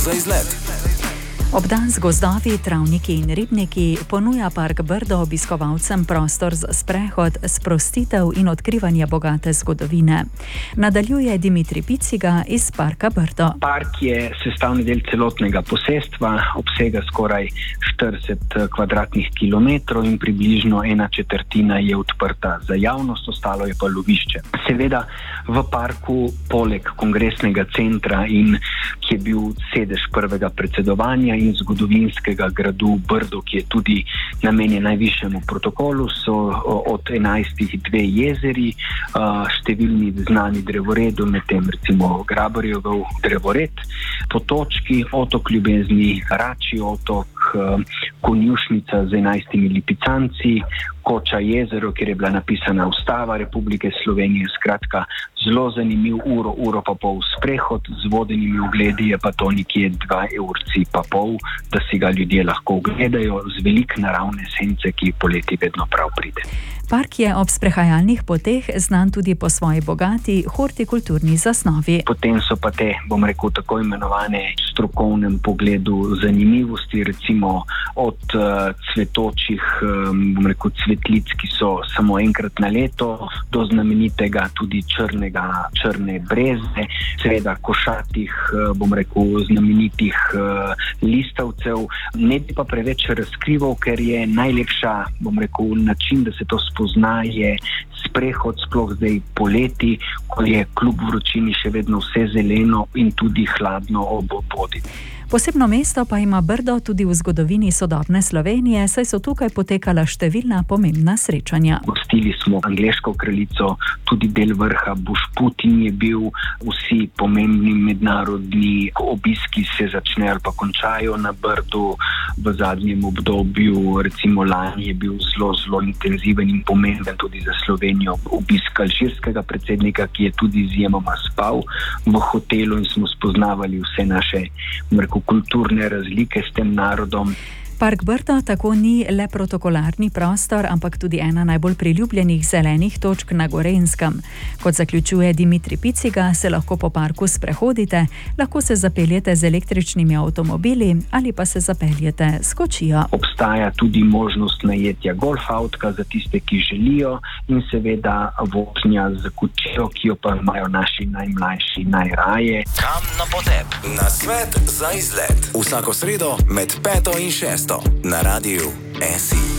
za izlet. Obdan z gozdovi, travniki in ribniki ponuja Park Brdo obiskovalcem prostor za sprehod, sprostitev in odkrivanje bogate zgodovine. Nadaljuje Dimitri Piciga iz Parka Brdo. Park je sestavni del celotnega posestva, obsega skoraj 40 kvadratnih kilometrov in približno 1/4 je odprta za javnost, ostalo je pa lovišče. Seveda v parku poleg kongresnega centra, ki je bil sedež prvega predsedovanja, in zgodovinskega gradu Brdo, ki je tudi namenjen najvišjemu protokolu, so od 11 dve jezeri, številni znani drevoredi, medtem recimo Grabarjev drevored, potočki, otok Ljubezni, Račji otok, konjušnica z 11 lipicanci, Koča jezero, kjer je bila napisana Ustava Republike Slovenije. Skratka, zelo zanimiv uro pa pol sprehod z vodenimi ogledi, je pa to nekje 2,5 evra, da si ga ljudje lahko ogledajo z veliko naravne esence, ki poleti vedno prav pride. Park je ob sprehajalnih poteh znan tudi po svoji bogati hortikulturni zasnovi. Potem so pa te, tako imenovane v strokovnem pogledu zanimivosti, recimo od cvetočih, cvetlic, ki so samo enkrat na leto, do znamenitega tudi črne breze, seveda košatih, znamenitih listavcev. Ne bi pa preveč razkrival, ker je najlepša, način, da se to spozna, je sprehod, sploh zdaj poleti, ko je kljub vročini še vedno vse zeleno in tudi hladno ob vodi. Posebno mesto pa ima Brdo tudi v zgodovini sodobne Slovenije, saj so tukaj potekala številna pomembna srečanja. Gostili smo angleško kraljico, tudi del vrha Bušputin je bil, vsi pomembni mednarodni obiski se začnejo ali pa končajo na Brdu. V zadnjem obdobju, recimo lani, je bil zelo intenziven in pomemben tudi za Slovenijo obisk alžirskega predsednika, ki je tudi izjemoma spal v hotelu in smo spoznavali vse naše, kulturne razlike s tem narodom. Park Brdo tako ni le protokolarni prostor, ampak tudi ena najbolj priljubljenih zelenih točk na Gorenjskem. Kot zaključuje Dimitri Piciga, se lahko po parku sprehodite, lahko se zapeljete z električnimi avtomobili ali pa se zapeljete s kočijo. Obstaja tudi možnost najetja golf avtka za tiste, ki želijo, in seveda vožnja z kočijo, ki jo pa imajo naši najmlajši najraje. Kam na potep? Na svet za izlet. Vsako sredo med 5 in 6 na Radiu SI.